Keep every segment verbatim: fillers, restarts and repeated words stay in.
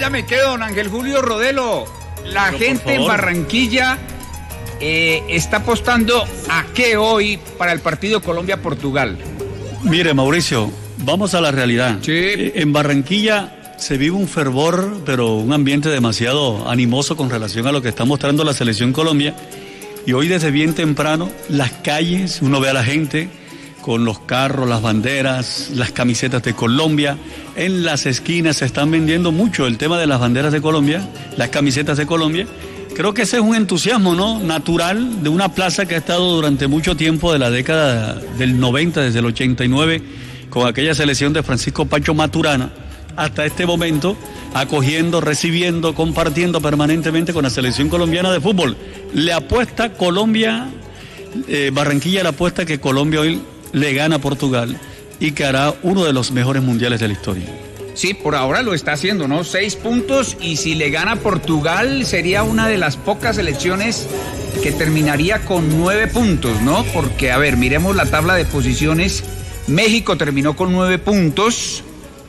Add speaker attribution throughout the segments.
Speaker 1: todavía me quedo, don Ángel Julio Rodelo. La Pero gente en Barranquilla eh, está apostando a qué hoy para el partido Colombia-Portugal.
Speaker 2: Mire, Mauricio, vamos a la realidad.
Speaker 1: Sí.
Speaker 2: Eh, en Barranquilla se vive un fervor, pero un ambiente demasiado animoso con relación a lo que está mostrando la selección Colombia. Y hoy desde bien temprano, las calles, uno ve a la gente con los carros, las banderas, las camisetas de Colombia. En las esquinas se están vendiendo mucho el tema de las banderas de Colombia, las camisetas de Colombia. Creo que ese es un entusiasmo, ¿no?, natural de una plaza que ha estado durante mucho tiempo, de la década del noventa, desde el ochenta y nueve, con aquella selección de Francisco Pacho Maturana, hasta este momento, acogiendo, recibiendo, compartiendo permanentemente con la selección colombiana de fútbol. Le apuesta Colombia, eh, Barranquilla le apuesta que Colombia hoy le gana a Portugal y que hará uno de los mejores mundiales de la historia.
Speaker 1: Sí, por ahora lo está haciendo, ¿no? Seis puntos, y si le gana Portugal sería una de las pocas selecciones que terminaría con nueve puntos, ¿no? Porque, a ver, miremos la tabla de posiciones. México terminó con nueve puntos,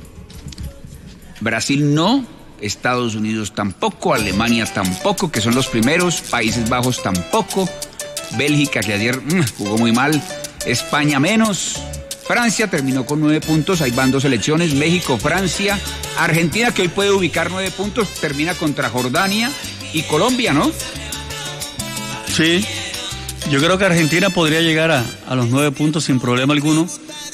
Speaker 1: Brasil no, Estados Unidos tampoco, Alemania tampoco, que son los primeros, Países Bajos tampoco, Bélgica, que ayer mmm, jugó muy mal, España menos, Francia terminó con nueve puntos, ahí van dos selecciones, México, Francia, Argentina, que hoy puede ubicar nueve puntos, termina contra Jordania, y Colombia, ¿no?
Speaker 2: Sí, yo creo que Argentina podría llegar a, a los nueve puntos sin problema alguno,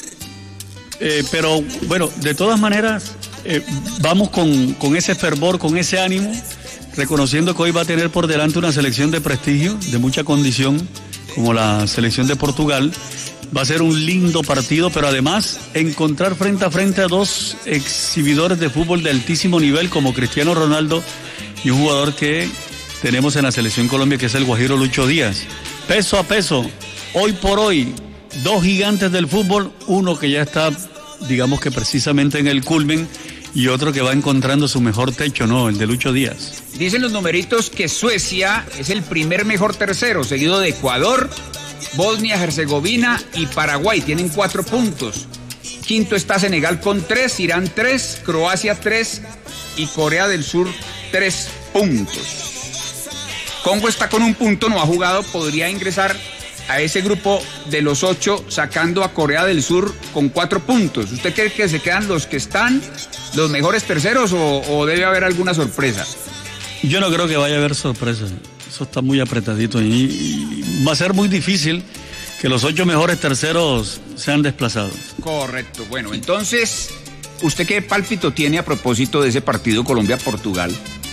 Speaker 2: eh, pero bueno, de todas maneras, eh, vamos con, con ese fervor, con ese ánimo, reconociendo que hoy va a tener por delante una selección de prestigio, de mucha condición, como la selección de Portugal. Va a ser un lindo partido, pero además encontrar frente a frente a dos exhibidores de fútbol de altísimo nivel como Cristiano Ronaldo y un jugador que tenemos en la selección Colombia, que es el Guajiro Lucho Díaz. Peso a peso, hoy por hoy, dos gigantes del fútbol, uno que ya está, digamos que precisamente en el culmen, y otro que va encontrando su mejor techo, ¿no?, el de Lucho Díaz.
Speaker 1: Dicen los numeritos que Suecia es el primer mejor tercero, seguido de Ecuador, Bosnia, Herzegovina y Paraguay, tienen cuatro puntos. Quinto está Senegal con tres, Irán tres, Croacia tres y Corea del Sur tres puntos. Congo está con un punto, no ha jugado, podría ingresar a ese grupo de los ocho, sacando a Corea del Sur con cuatro puntos. ¿Usted cree que se quedan los que están, los mejores terceros, o, o debe haber alguna sorpresa?
Speaker 2: Yo no creo que vaya a haber sorpresa. Eso está muy apretadito y, y va a ser muy difícil que los ocho mejores terceros sean desplazados.
Speaker 1: Correcto. Bueno, entonces, ¿usted qué pálpito tiene a propósito de ese partido Colombia-Portugal?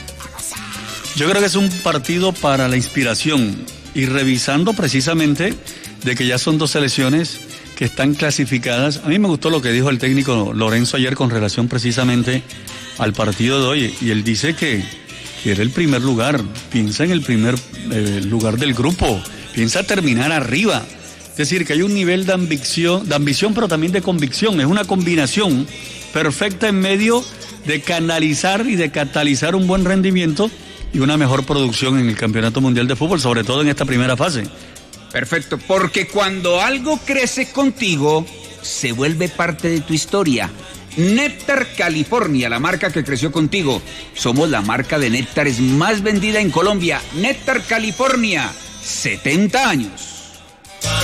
Speaker 2: Yo creo que es un partido para la inspiración, y revisando precisamente de que ya son dos selecciones que están clasificadas. A mí me gustó lo que dijo el técnico Lorenzo ayer con relación precisamente al partido de hoy, y él dice que, que era el primer lugar, piensa en el primer eh, lugar del grupo, piensa terminar arriba, es decir, que hay un nivel de ambición, de ambición pero también de convicción, es una combinación perfecta en medio de canalizar y de catalizar un buen rendimiento y una mejor producción en el Campeonato Mundial de Fútbol, sobre todo en esta primera fase.
Speaker 1: Perfecto, porque cuando algo crece contigo, se vuelve parte de tu historia. Néctar California, la marca que creció contigo. Somos la marca de néctares más vendida en Colombia. Néctar California, setenta años.